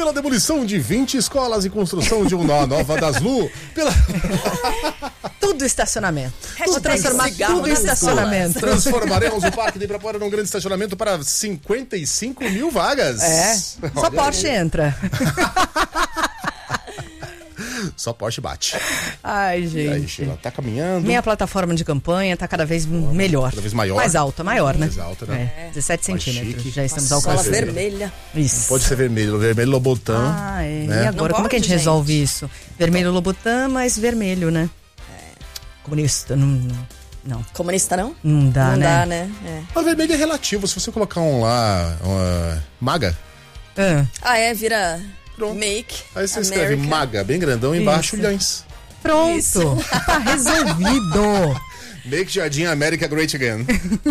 Pela demolição de 20 escolas e construção de uma nova das Lu. Tudo estacionamento. Vou transformar tudo em estacionamento. Transformaremos o Parque de Ibirapuera num grande estacionamento para 55 mil vagas. Só Porsche entra. Só Porsche bate. Ai, gente. E aí, Sheila, tá caminhando. Minha plataforma de campanha tá cada vez melhor. Cada vez maior. Mais alta, maior, né? Mais alta, né? 17 Mais centímetros. chique. Já estamos Sola alcançando. vermelha. Isso. Pode ser vermelho Lobotan. Né? E agora, Não como que a pode, gente resolve isso? Vermelho Lobutan, mas vermelho, né? Comunista, não. Comunista não? Não dá, Não né? dá, né? Mas vermelho é relativo. Se você colocar MAGA, Vira Pronto. Make aí você America. escreve MAGA bem grandão, embaixo Isso. Lhães. Pronto. Isso. Tá resolvido. Make Jardim America Great Again.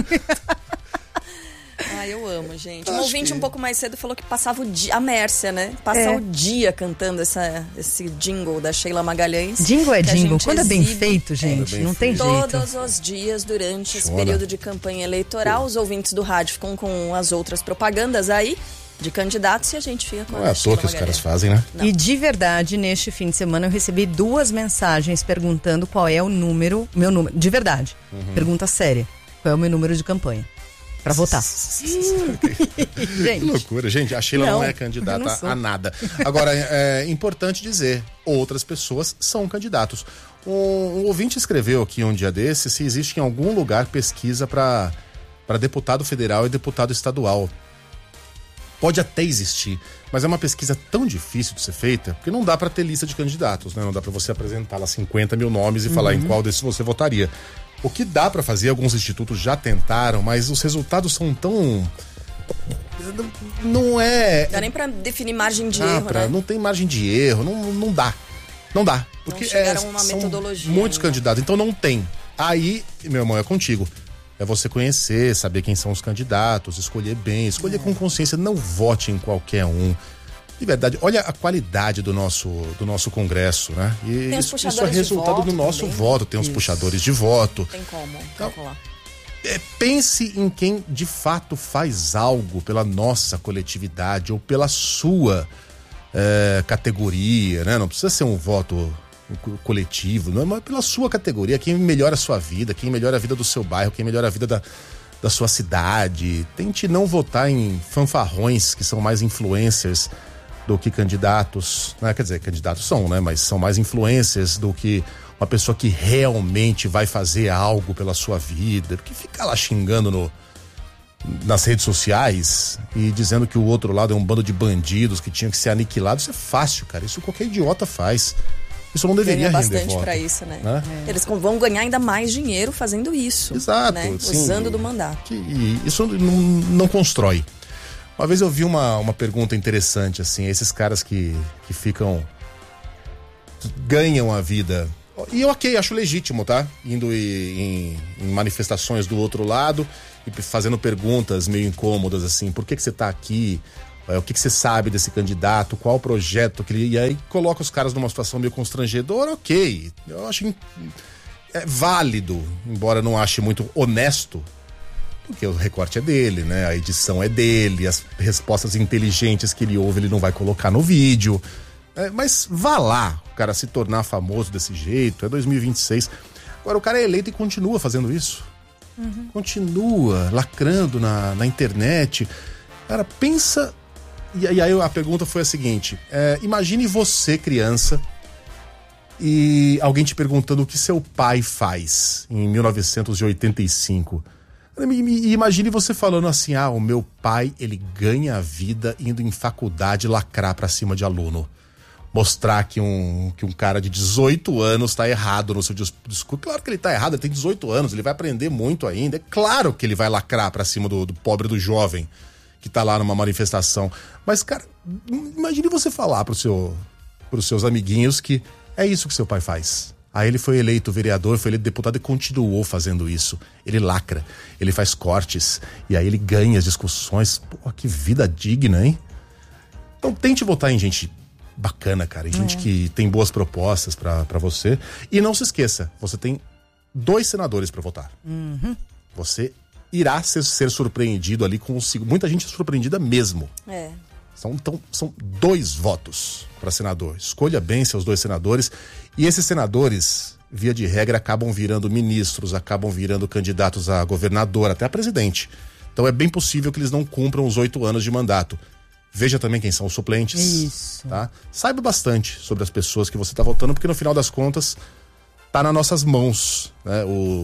Eu amo, gente. Acho Um ouvinte que- um pouco mais cedo falou que passava o dia, a Mércia, né? Passa o dia cantando esse jingle da Sheila Magalhães. Jingle é que a jingle. gente Quando é bem exibe feito, gente, bem não tem jeito. todos os dias durante esse Chora. período de campanha eleitoral. Os ouvintes do rádio ficam com as outras propagandas aí de candidatos e a gente fica com Não a é à Sheila toa que os Magalhães. caras fazem, né? Não. E de verdade, neste fim de semana eu recebi 2 mensagens perguntando qual é o número, meu número, de verdade. Pergunta séria. Qual é o meu número de campanha? Pra votar. Que Gente, loucura, gente. A Sheila não é eu não candidata sou. a nada. Agora, é importante dizer, outras pessoas são candidatos. Um ouvinte escreveu aqui um dia desses se existe em algum lugar pesquisa para deputado federal e deputado estadual. Pode até existir, mas é uma pesquisa tão difícil de ser feita, porque não dá para ter lista de candidatos, né? Não dá para você apresentar lá 50 mil nomes e falar em qual desses você votaria. O que dá para fazer, alguns institutos já tentaram, mas os resultados são tão... Não é... Dá nem pra definir margem de erro, né? Não tem margem de erro, não dá. Não dá. Porque chegaram a uma são metodologia muitos ainda. candidatos, então não tem. Aí, meu irmão, é contigo. É você conhecer, saber quem são os candidatos, escolher bem, escolher com consciência, não vote em qualquer um. De verdade, olha a qualidade do nosso Congresso, né? E Tem os isso é puxadores de resultado voto do nosso também. voto, tem os puxadores de voto. Tem como Então, calcular. Pense em quem de fato faz algo pela nossa coletividade ou pela sua categoria, né? Não precisa ser um voto coletivo, não é, mas pela sua categoria, quem melhora a sua vida, quem melhora a vida do seu bairro, quem melhora a vida da sua cidade. Tente não votar em fanfarrões que são mais influencers do que candidatos, né? Quer dizer, candidatos são, né? Mas são mais influencers do que uma pessoa que realmente vai fazer algo pela sua vida, porque fica lá xingando nas redes sociais e dizendo que o outro lado é um bando de bandidos que tinham que ser aniquilados, isso é fácil, cara, isso qualquer idiota faz. Isso não deveria Ganha render bastante voto, pra isso, né? Eles Eles vão ganhar ainda mais dinheiro fazendo isso. Exato, né? sim. Usando do mandato. E isso não constrói. Uma vez eu vi uma pergunta interessante, assim, esses caras que ficam... ganham a vida... E ok, acho legítimo, tá? Indo em manifestações do outro lado e fazendo perguntas meio incômodas, assim, por que você tá aqui? O que você sabe desse candidato? Qual o projeto que ele... E aí coloca os caras numa situação meio constrangedora, ok. Eu acho válido, embora não ache muito honesto, porque o recorte é dele, né? A edição é dele, as respostas inteligentes que ele ouve ele não vai colocar no vídeo. Mas vá lá, o cara se tornar famoso desse jeito, é 2026. Agora o cara é eleito e continua fazendo isso. Continua lacrando na internet. Cara, pensa... E aí a pergunta foi a seguinte, imagine você, criança, e alguém te perguntando o que seu pai faz em 1985. E imagine você falando assim, o meu pai, ele ganha a vida indo em faculdade lacrar pra cima de aluno. Mostrar que um cara de 18 anos tá errado no seu discurso. Claro que ele tá errado, ele tem 18 anos, ele vai aprender muito ainda. É claro que ele vai lacrar pra cima do pobre, do jovem que tá lá numa manifestação. Mas, cara, imagine você falar pros seus amiguinhos que é isso que seu pai faz. Aí ele foi eleito vereador, foi eleito deputado e continuou fazendo isso. Ele lacra, ele faz cortes, e aí ele ganha as discussões. Pô, que vida digna, hein? Então tente votar em gente bacana, cara, em gente que tem boas propostas pra você. E não se esqueça, você tem 2 senadores pra votar. Você irá ser surpreendido ali com muita gente surpreendida mesmo. São 2 votos para senador. Escolha bem seus 2 senadores. E esses senadores, via de regra, acabam virando ministros, acabam virando candidatos a governador, até a presidente. Então é bem possível que eles não cumpram os 8 anos de mandato. Veja também quem são os suplentes. Isso. Tá? Saiba bastante sobre as pessoas que você está votando, porque no final das contas tá nas nossas mãos, né?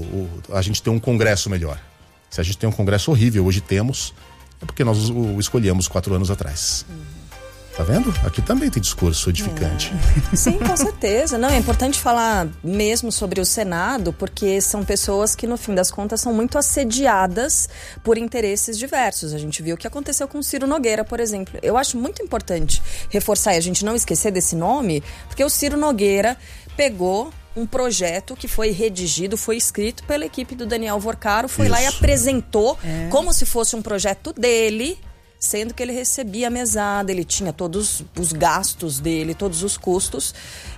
A gente tem um Congresso melhor. Se a gente tem um Congresso horrível, hoje temos, é porque nós o escolhemos 4 anos atrás. Tá vendo? Aqui também tem discurso edificante. Sim, com certeza. Não, é importante falar mesmo sobre o Senado, porque são pessoas que, no fim das contas, são muito assediadas por interesses diversos. A gente viu o que aconteceu com o Ciro Nogueira, por exemplo. Eu acho muito importante reforçar e a gente não esquecer desse nome, porque o Ciro Nogueira pegou um projeto que foi redigido, foi escrito pela equipe do Daniel Vorcaro, foi lá e apresentou como se fosse um projeto dele, sendo que ele recebia a mesada, ele tinha todos os gastos dele, todos os custos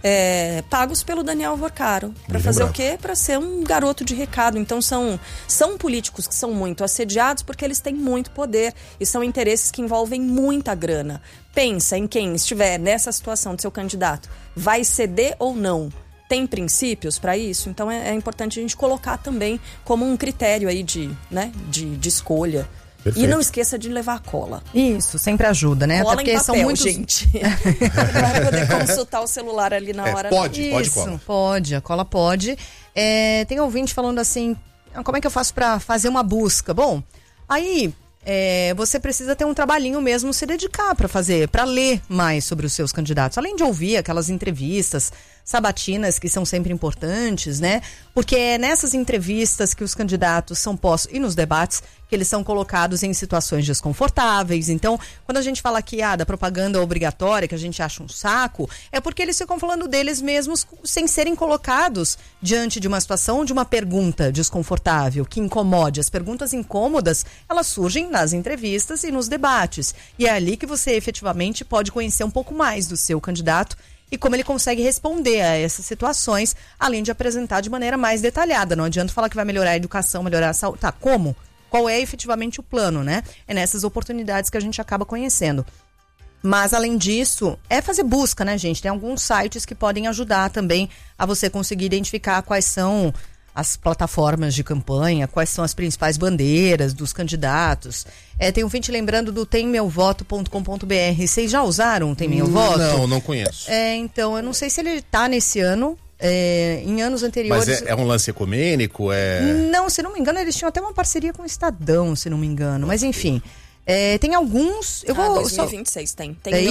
pagos pelo Daniel Vorcaro. Para fazer o quê? Para ser um garoto de recado. Então são políticos que são muito assediados porque eles têm muito poder e são interesses que envolvem muita grana. Pensa em quem estiver nessa situação de seu candidato. Vai ceder ou não? Tem princípios para isso? Então é importante a gente colocar também como um critério aí de escolha. Perfeito. E não esqueça de levar a cola. Isso, sempre ajuda, né? Cola até porque em papel, são muitos... gente. Não vai poder consultar o celular ali na hora. Pode Isso, cola. a cola pode. Tem ouvinte falando assim, como é que eu faço para fazer uma busca? Bom, aí você precisa ter um trabalhinho mesmo, se dedicar para ler mais sobre os seus candidatos. Além de ouvir aquelas entrevistas sabatinas que são sempre importantes, né? Porque é nessas entrevistas que os candidatos são postos, e nos debates, que eles são colocados em situações desconfortáveis. Então, quando a gente fala aqui da propaganda obrigatória, que a gente acha um saco, é porque eles ficam falando deles mesmos sem serem colocados diante de uma situação, de uma pergunta desconfortável, que incomode. As perguntas incômodas, elas surgem nas entrevistas e nos debates. E é ali que você efetivamente pode conhecer um pouco mais do seu candidato e como ele consegue responder a essas situações, além de apresentar de maneira mais detalhada. Não adianta falar que vai melhorar a educação, melhorar a saúde. Tá, como? Qual é efetivamente o plano, né? É nessas oportunidades que a gente acaba conhecendo. Mas, além disso, fazer busca, né, gente? Tem alguns sites que podem ajudar também a você conseguir identificar quais são as plataformas de campanha, quais são as principais bandeiras dos candidatos. Tem um ouvinte lembrando do temmeuvoto.com.br. Vocês já usaram o Tem Meu Voto? Não conheço. Então, eu não sei se ele tá nesse ano. Em anos anteriores... Mas é um lance ecumênico? Não, se não me engano, eles tinham até uma parceria com o Estadão, se não me engano. Mas, enfim, tem alguns... 2026 tem. Tem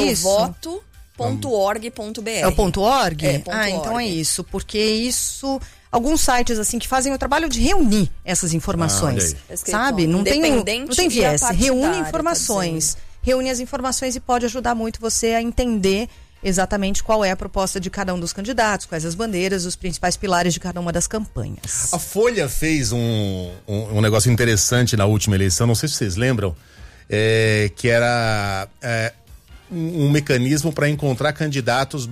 meuvoto.org.br. É o .org? Então é .org. isso. Porque isso... Alguns sites, assim, que fazem o trabalho de reunir essas informações, sabe? Não tem viés. Reúne informações. Reúne as informações e pode ajudar muito você a entender exatamente qual é a proposta de cada um dos candidatos, quais as bandeiras, os principais pilares de cada uma das campanhas. A Folha fez um negócio interessante na última eleição, não sei se vocês lembram, que era um mecanismo para encontrar candidatos